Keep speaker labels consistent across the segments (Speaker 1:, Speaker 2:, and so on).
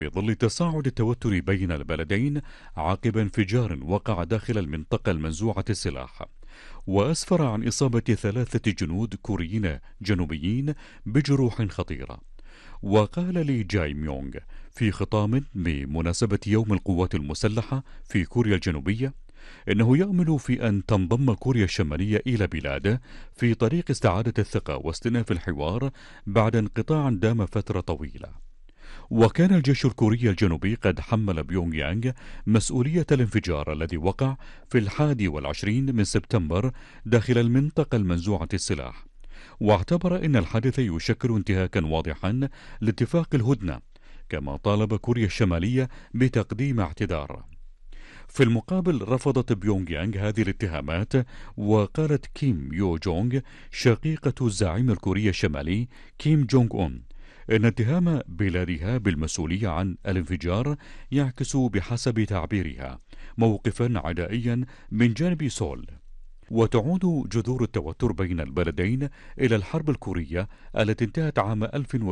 Speaker 1: في ظل تصاعد التوتر بين البلدين عقب انفجار وقع داخل المنطقة المنزوعة السلاح، وأسفر عن إصابة 3 جنود كوريين جنوبيين بجروح خطيرة. وقال لي جاي ميونغ في خطاب بمناسبة يوم القوات المسلحة في كوريا الجنوبية إنه يأمل في أن تنضم كوريا الشمالية إلى بلاده في طريق استعادة الثقة واستئناف الحوار بعد انقطاع دام فترة طويلة. وكان الجيش الكوري الجنوبي قد حمل بيونغ يانغ مسؤولية الانفجار الذي وقع في 21 من سبتمبر داخل المنطقة المنزوعة السلاح، واعتبر أن الحادث يشكل انتهاكا واضحا لاتفاق الهدنة، كما طالب كوريا الشمالية بتقديم اعتذار. في المقابل رفضت بيونغ يانغ هذه الاتهامات، وقالت كيم يو جونغ شقيقة الزعيم الكوري الشمالي كيم جونغ أون إن اتهام بلادها بالمسؤولية عن الانفجار يعكس بحسب تعبيرها موقفا عدائيا من جانب سول. وتعود جذور التوتر بين البلدين إلى الحرب الكورية التي انتهت عام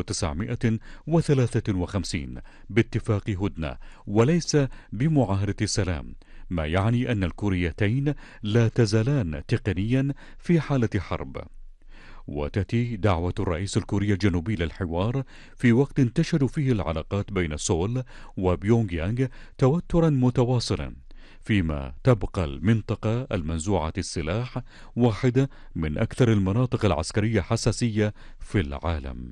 Speaker 1: 1953 باتفاق هدنة وليس بمعاهدة سلام، ما يعني أن الكوريتين لا تزالان تقنيا في حالة حرب. وتأتي دعوة الرئيس الكوري الجنوبي للحوار في وقت تشهد فيه العلاقات بين سول وبيونغ يانغ توترا متواصلا، فيما تبقى المنطقة المنزوعة السلاح واحدة من أكثر المناطق العسكرية حساسية في العالم.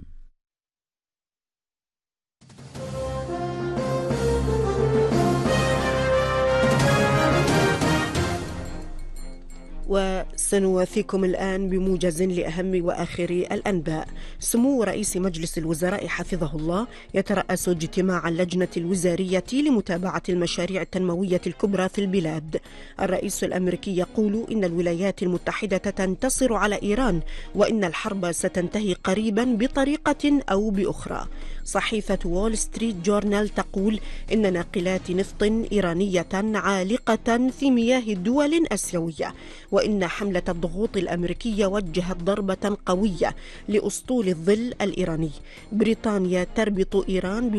Speaker 2: وسنوافيكم الآن بموجز لأهم وآخر الأنباء. سمو رئيس مجلس الوزراء حفظه الله يترأس اجتماع اللجنة الوزارية لمتابعة المشاريع التنموية الكبرى في البلاد. الرئيس الأمريكي يقول إن الولايات المتحدة تنتصر على إيران وإن الحرب ستنتهي قريبا بطريقة أو بأخرى. صحيفة وول ستريت جورنال تقول إن ناقلات نفط إيرانية عالقة في مياه دول آسيوية، وإن حملة الضغوط الأمريكية وجهت ضربة قوية لأسطول الظل الإيراني. بريطانيا تربط إيران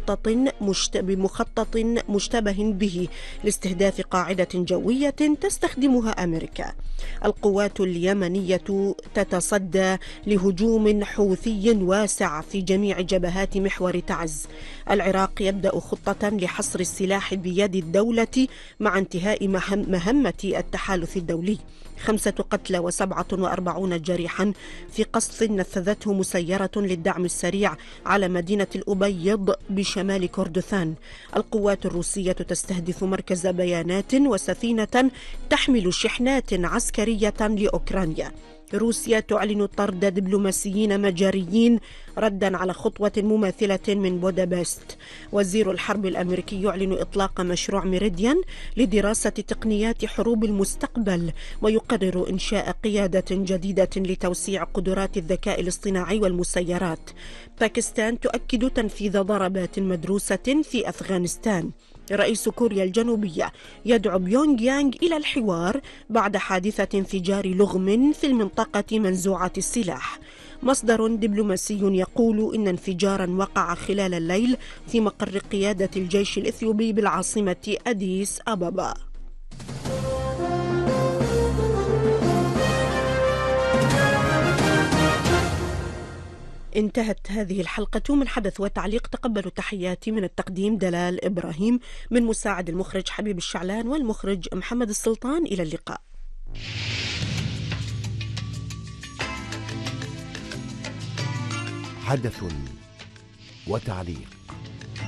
Speaker 2: بمخطط مشتبه به لاستهداف قاعدة جوية تستخدمها أمريكا. القوات اليمنية تتصدى لهجوم حوثي واسع في جميع جبهات محور تعز. العراق يبدأ خطة لحصر السلاح بيد الدولة مع انتهاء مهمة التحالف الدولي. 5 قتلى و47 جريحا في قصف نفذته مسيرة للدعم السريع على مدينة الأبيض بشمال كردستان. القوات الروسية تستهدف مركز بيانات وسفينة تحمل شحنات عسكرية لأوكرانيا. روسيا تعلن طرد دبلوماسيين مجريين ردا على خطوة مماثلة من بودابست. وزير الحرب الأمريكي يعلن إطلاق مشروع ميريديان لدراسة تقنيات حروب المستقبل، ويقرر إنشاء قيادة جديدة لتوسيع قدرات الذكاء الاصطناعي والمسيرات. باكستان تؤكد تنفيذ ضربات مدروسة في أفغانستان. رئيس كوريا الجنوبية يدعو بيونغ يانغ إلى الحوار بعد حادثة انفجار لغم في المنطقة منزوعة السلاح. مصدر دبلوماسي يقول إن انفجارا وقع خلال الليل في مقر قيادة الجيش الإثيوبي بالعاصمة أديس أبابا. انتهت هذه الحلقة من حدث وتعليق. تقبلوا تحياتي من التقديم دلال إبراهيم، من مساعد المخرج حبيب الشعلان والمخرج محمد السلطان. إلى اللقاء.
Speaker 3: حدث وتعليق.